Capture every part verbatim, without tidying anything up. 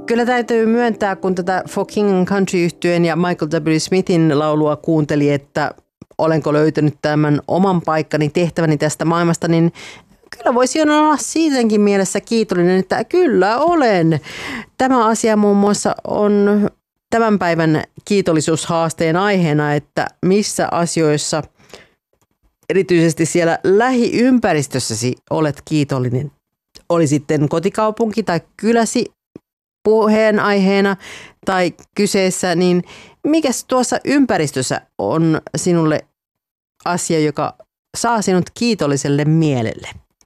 kyllä täytyy myöntää, kun tätä For King and Country-yhtyeen ja Michael W. Smithin laulua kuunteli, että olenko löytänyt tämän oman paikkani, tehtäväni tästä maailmasta, niin kyllä voisi olla siitäkin mielessä kiitollinen, että kyllä olen. Tämä asia muun muassa on tämän päivän kiitollisuushaasteen aiheena, että missä asioissa erityisesti siellä lähiympäristössäsi olet kiitollinen. Oli sitten kotikaupunki tai kyläsi puheenaiheena tai kyseessä, niin mikäs tuossa ympäristössä on sinulle asia, joka saa sinut kiitolliselle mielelle?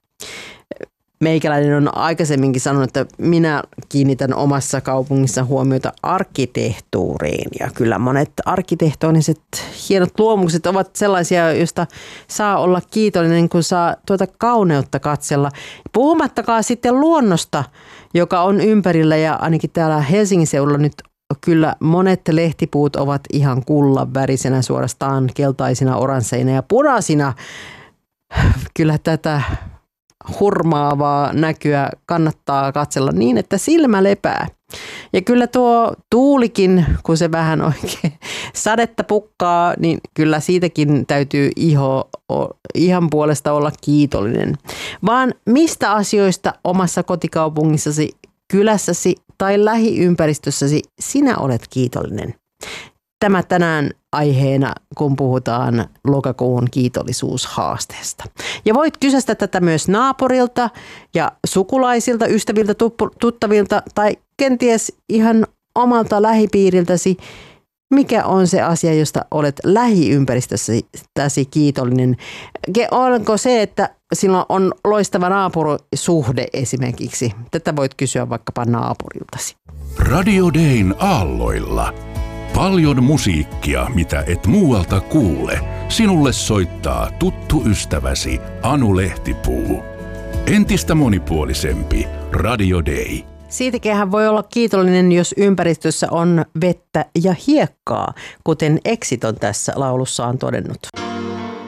Meikäläinen on aikaisemminkin sanonut, että minä kiinnitän omassa kaupungissa huomiota arkkitehtuuriin. Ja kyllä monet arkkitehtooniset hienot luomukset ovat sellaisia, joista saa olla kiitollinen, kun saa tuota kauneutta katsella. Puhumattakaan sitten luonnosta, joka on ympärillä, ja ainakin täällä Helsingin seudulla nyt kyllä monet lehtipuut ovat ihan kullan värisenä, suorastaan keltaisina, oransseina ja punaisina. Kyllä tätä hurmaavaa näkyä kannattaa katsella niin, että silmä lepää. Ja kyllä tuo tuulikin, kun se vähän oikein sadetta pukkaa, niin kyllä siitäkin täytyy iho, ihan puolesta olla kiitollinen. Vaan mistä asioista omassa kotikaupungissasi, kylässäsi tai lähiympäristössäsi sinä olet kiitollinen? Tämä tänään aiheena, kun puhutaan lokakuun kiitollisuushaasteesta. Ja voit kysästä tätä myös naapurilta ja sukulaisilta, ystäviltä, tuttavilta tai kenties ihan omalta lähipiiriltäsi. Mikä on se asia, josta olet lähiympäristössäsi kiitollinen? Onko se, että sinulla on loistava naapurisuhde esimerkiksi? Tätä voit kysyä vaikkapa naapuriltasi. Radio Dayn aalloilla. Paljon musiikkia, mitä et muualta kuule. Sinulle soittaa tuttu ystäväsi Anu Lehtipuu. Entistä monipuolisempi Radio Day. Siitäkin hän voi olla kiitollinen, jos ympäristössä on vettä ja hiekkaa, kuten Exit on tässä laulussaan todennut.